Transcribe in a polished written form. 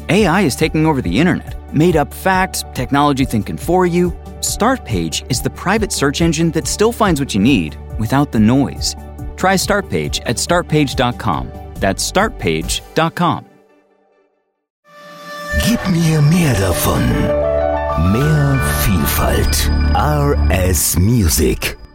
AI is taking over the internet. Made up facts, technology thinking for you. Startpage is the private search engine that still finds what you need without the noise. Try Startpage at startpage.com. That's startpage.com. Gib mir mehr davon. Mehr Vielfalt. RS Music.